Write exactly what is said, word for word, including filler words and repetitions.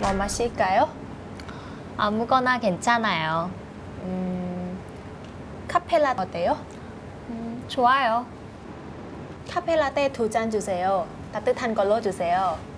뭐 마실까요? 아무거나 괜찮아요. 음, 카페라떼 어때요? 음, 좋아요. 카페라떼 두 잔 주세요. 따뜻한 걸로 주세요.